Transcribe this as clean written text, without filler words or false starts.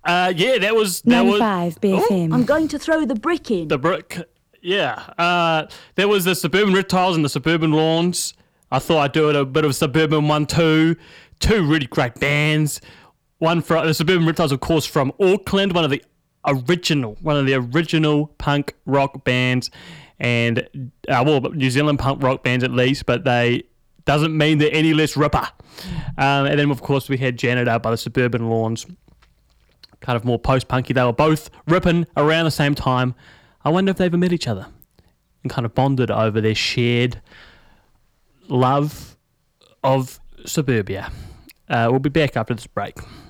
Yeah, that was 95 BFM. I'm going to throw the brick in. the brick. Yeah, there was the Suburban Reptiles and the Suburban Lawns. I thought I'd do it a bit of Suburban 1-2. Two really great bands. One for the Suburban Reptiles, of course, from Auckland, one of the original punk rock bands, and New Zealand punk rock bands at least, but they doesn't mean they're any less ripper. And then, of course, we had Janitor by the Suburban Lawns, kind of more post-punky. They were both ripping around the same time. I wonder if they ever met each other and kind of bonded over their shared love of suburbia. We'll be back after this break.